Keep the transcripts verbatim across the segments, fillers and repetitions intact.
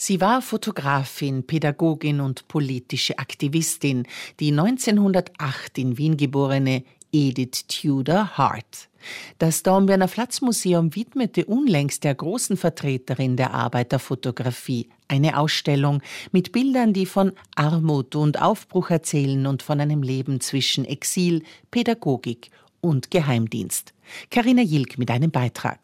Sie war Fotografin, Pädagogin und politische Aktivistin, die neunzehnhundertacht in Wien geborene Edith Tudor Hart. Das Dornbirner Flaz-Museum widmete unlängst der großen Vertreterin der Arbeiterfotografie eine Ausstellung mit Bildern, die von Armut und Aufbruch erzählen und von einem Leben zwischen Exil, Pädagogik und Geheimdienst. Carina Jilk mit einem Beitrag.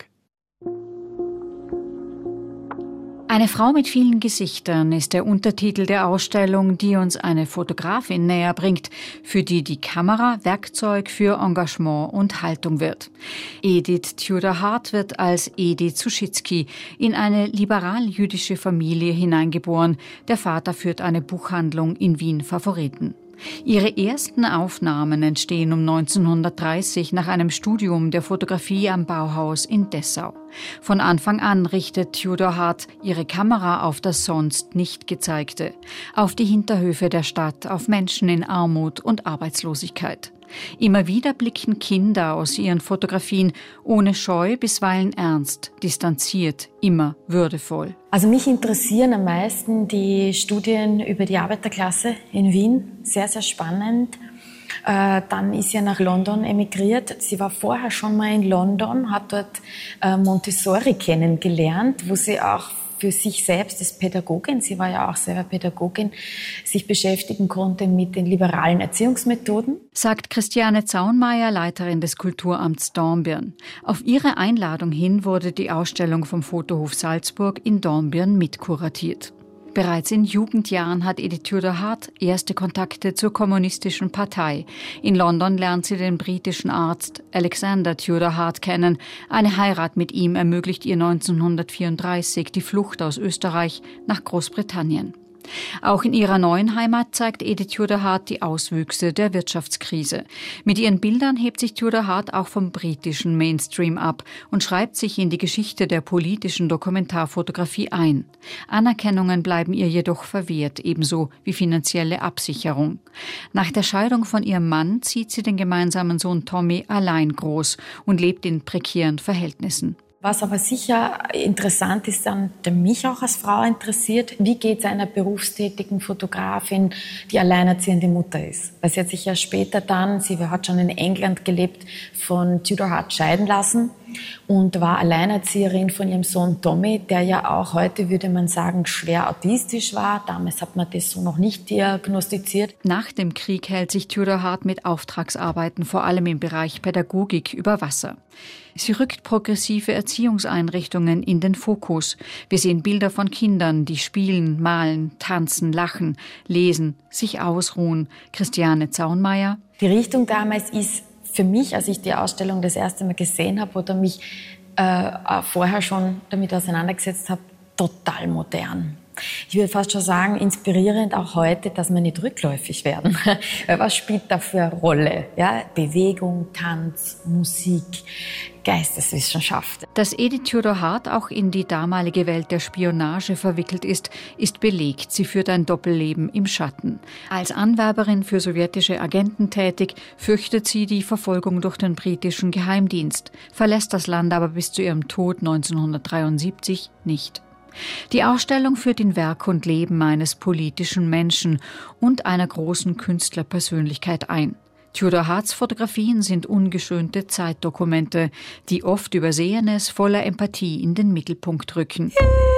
Eine Frau mit vielen Gesichtern ist der Untertitel der Ausstellung, die uns eine Fotografin näher bringt, für die die Kamera Werkzeug für Engagement und Haltung wird. Edith Tudor Hart wird als Edith Suschitzky in eine liberal-jüdische Familie hineingeboren. Der Vater führt eine Buchhandlung in Wien-Favoriten. Ihre ersten Aufnahmen entstehen um neunzehnhundertdreißig nach einem Studium der Fotografie am Bauhaus in Dessau. Von Anfang an richtet Tudor Hart ihre Kamera auf das sonst nicht Gezeigte, auf die Hinterhöfe der Stadt, auf Menschen in Armut und Arbeitslosigkeit. Immer wieder blicken Kinder aus ihren Fotografien ohne Scheu, bisweilen ernst, distanziert, immer würdevoll. Also mich interessieren am meisten die Studien über die Arbeiterklasse in Wien. Sehr, sehr spannend. Äh, dann ist sie nach London emigriert. Sie war vorher schon mal in London, hat dort äh, Montessori kennengelernt, wo sie auch für sich selbst als Pädagogin, sie war ja auch selber Pädagogin, sich beschäftigen konnte mit den liberalen Erziehungsmethoden. Sagt Christiane Zaunmeier, Leiterin des Kulturamts Dornbirn. Auf ihre Einladung hin wurde die Ausstellung vom Fotohof Salzburg in Dornbirn mitkuratiert. Bereits in Jugendjahren hat Edith Tudor Hart erste Kontakte zur kommunistischen Partei. In London lernt sie den britischen Arzt Alexander Tudor Hart kennen. Eine Heirat mit ihm ermöglicht ihr neunzehnhundertvierunddreißig die Flucht aus Österreich nach Großbritannien. Auch in ihrer neuen Heimat zeigt Edith Tudor Hart die Auswüchse der Wirtschaftskrise. Mit ihren Bildern hebt sich Tudor Hart auch vom britischen Mainstream ab und schreibt sich in die Geschichte der politischen Dokumentarfotografie ein. Anerkennungen bleiben ihr jedoch verwehrt, ebenso wie finanzielle Absicherung. Nach der Scheidung von ihrem Mann zieht sie den gemeinsamen Sohn Tommy allein groß und lebt in prekären Verhältnissen. Was aber sicher interessant ist, dann, der mich auch als Frau interessiert, wie geht es einer berufstätigen Fotografin, die alleinerziehende Mutter ist? Weil sie hat sich ja später dann, sie hat schon in England gelebt, von Tudor Hart scheiden lassen und war Alleinerzieherin von ihrem Sohn Tommy, der ja auch heute, würde man sagen, schwer autistisch war. Damals hat man das so noch nicht diagnostiziert. Nach dem Krieg hält sich Tudor Hart mit Auftragsarbeiten, vor allem im Bereich Pädagogik, über Wasser. Sie rückt progressive Erziehungseinrichtungen in den Fokus. Wir sehen Bilder von Kindern, die spielen, malen, tanzen, lachen, lesen, sich ausruhen. Christiane Zaunmeier. Die Richtung damals ist für mich, als ich die Ausstellung das erste Mal gesehen habe oder mich äh, vorher schon damit auseinandergesetzt habe, total modern. Ich würde fast schon sagen, inspirierend auch heute, dass wir nicht rückläufig werden. Was spielt da für eine Rolle? Ja, Bewegung, Tanz, Musik, Geisteswissenschaft. Dass Edith Tudor Hart auch in die damalige Welt der Spionage verwickelt ist, ist belegt. Sie führt ein Doppelleben im Schatten. Als Anwerberin für sowjetische Agenten tätig, fürchtet sie die Verfolgung durch den britischen Geheimdienst, verlässt das Land aber bis zu ihrem Tod neunzehnhundertdreiundsiebzig nicht. Die Ausstellung führt in Werk und Leben eines politischen Menschen und einer großen Künstlerpersönlichkeit ein. Tudor Harts Fotografien sind ungeschönte Zeitdokumente, die oft Übersehenes voller Empathie in den Mittelpunkt rücken.